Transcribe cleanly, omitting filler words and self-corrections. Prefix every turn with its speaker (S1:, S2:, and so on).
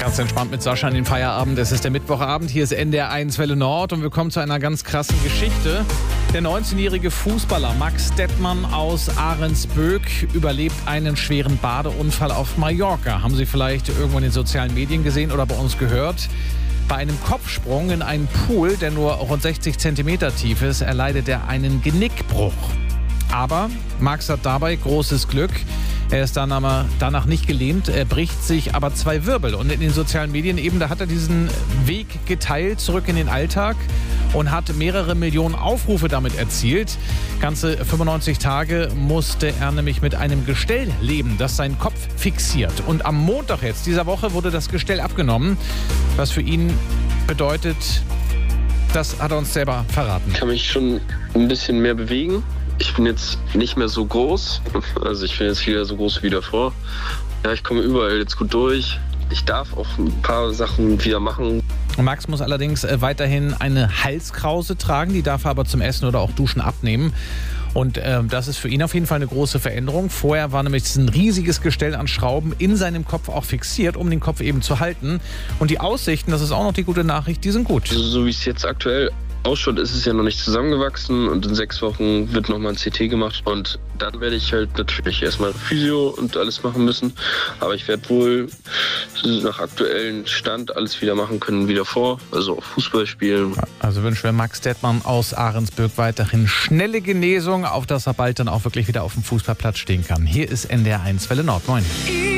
S1: Ganz entspannt mit Sascha in den Feierabend. Es ist der Mittwochabend. Hier ist NDR1 Welle Nord und wir kommen zu einer ganz krassen Geschichte. Der 19-jährige Fußballer Max Dettmann aus Ahrensböck überlebt einen schweren Badeunfall auf Mallorca. Haben Sie vielleicht irgendwo in den sozialen Medien gesehen oder bei uns gehört? Bei einem Kopfsprung in einen Pool, der nur rund 60 Zentimeter tief ist, erleidet er einen Genickbruch. Aber Max hat dabei großes Glück. Er ist danach nicht gelähmt, er bricht sich aber 2 Wirbel. Und in den sozialen Medien eben, da hat er diesen Weg geteilt zurück in den Alltag und hat mehrere Millionen Aufrufe damit erzielt. Ganze 95 Tage musste er nämlich mit einem Gestell leben, das seinen Kopf fixiert. Und am Montag jetzt dieser Woche wurde das Gestell abgenommen, was für ihn bedeutet, das hat er uns selber verraten.
S2: Ich kann mich schon ein bisschen mehr bewegen. Ich bin jetzt nicht mehr so groß, also ich bin jetzt wieder so groß wie davor. Ja, ich komme überall jetzt gut durch. Ich darf auch ein paar Sachen wieder machen.
S1: Max muss allerdings weiterhin eine Halskrause tragen, die darf er aber zum Essen oder auch Duschen abnehmen. Und das ist für ihn auf jeden Fall eine große Veränderung. Vorher war nämlich ein riesiges Gestell an Schrauben in seinem Kopf auch fixiert, um den Kopf eben zu halten. Und die Aussichten, das ist auch noch die gute Nachricht, die sind gut.
S2: So wie es jetzt aktuell ausschaut, ist es ja noch nicht zusammengewachsen und in 6 Wochen wird nochmal ein CT gemacht und dann werde ich halt natürlich erstmal Physio und alles machen müssen, aber ich werde wohl nach aktuellem Stand alles wieder machen können wie davor, also auch Fußball spielen.
S1: Also wünschen wir Max Dettmann aus Ahrensböck weiterhin schnelle Genesung, auf dass er bald dann auch wirklich wieder auf dem Fußballplatz stehen kann. Hier ist NDR1 Welle Nord. Moin.